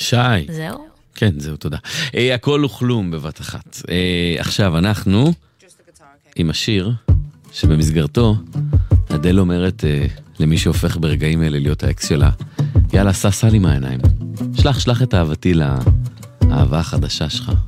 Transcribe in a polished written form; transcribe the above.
שי. זהו? כן, זהו, תודה. הכל הוא כלום בבת אחת. עכשיו אנחנו עם השיר שבמסגרתו אדל אומרת למי שהופך ברגעים אלה להיות האקס שלה, יאללה, סע לי מהעיניים. שלח את אהבתי לאהבה החדשה שלך.